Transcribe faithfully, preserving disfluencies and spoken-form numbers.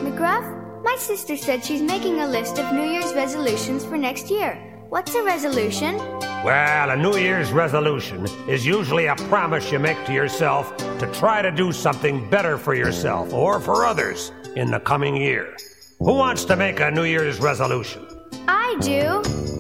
McGruff. My sister said she's making a list of New Year's resolutions for next year. What's a resolution? Well, a New Year's resolution is usually a promise you make to yourself to try to do something better for yourself or for others in the coming year. Who wants to make a New Year's resolution? I do.